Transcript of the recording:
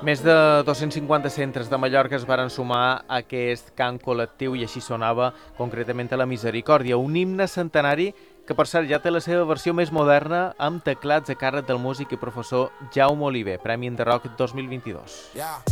Més de 250 centres de Mallorca es varen sumar a aquest cant col·lectiu i així sonava concretament a la Misericòrdia, un himne centenari que per cert ja té la seva versió més moderna amb teclats a càrrec del músic i professor Jaume Oliver, Premi Enderroc 2022.